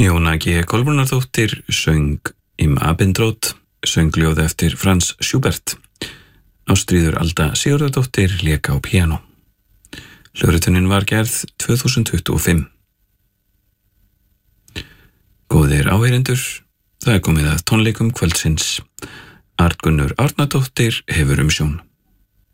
Jóna G. Kolbrúnardóttir söng Im Abendrot, söngljóð eftir Franz Schubert. Ástríður Alda Sigurðardóttir lék á píanó. Hljóðritunin var gerð 2025. Góðir áheyrendur, það komið að tónleikum kvöldsins. Arngunnur Árnadóttir hefur umsjón.